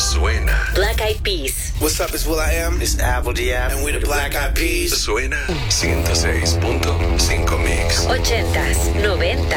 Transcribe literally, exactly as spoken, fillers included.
Suena. Black Eyed Peas. What's up, it's Will I Am. It's Apple Diab. And we're the Black Eyed Peas. Suena ciento seis punto cinco Mix. Ochentas, noventas.